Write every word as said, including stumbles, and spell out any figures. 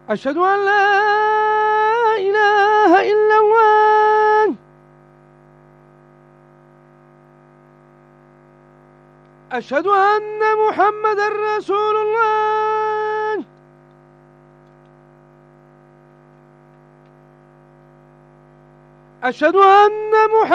أشهد أن لا إله إلا الله. أشهد أن محمدا رسول الله. أشهد أن محمدا